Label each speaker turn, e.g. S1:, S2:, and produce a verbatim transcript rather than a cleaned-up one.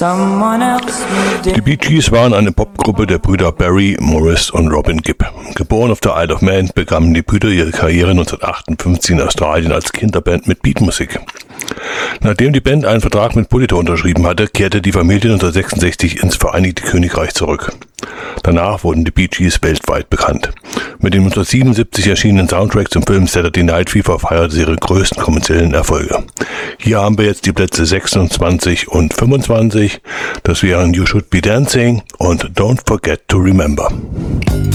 S1: Die Bee Gees waren eine Popgruppe der Brüder Barry, Morris und Robin Gibb. Geboren auf der Isle of Man, begannen die Brüder ihre Karriere neunzehnhundertachtundfünfzig in Australien als Kinderband mit Beatmusik. Nachdem die Band einen Vertrag mit Polydor unterschrieben hatte, kehrte die Familie neunzehnhundertsechsundsechzig ins Vereinigte Königreich zurück. Danach wurden die Bee Gees weltweit bekannt. Mit dem neunzehnhundertsiebenundsiebzig erschienenen Soundtrack zum Film Saturday Night Fever feierte sie ihre größten kommerziellen Erfolge. Hier haben wir jetzt die Plätze sechsundzwanzig und fünfundzwanzig. Das wären You Should Be Dancing und Don't Forget to Remember.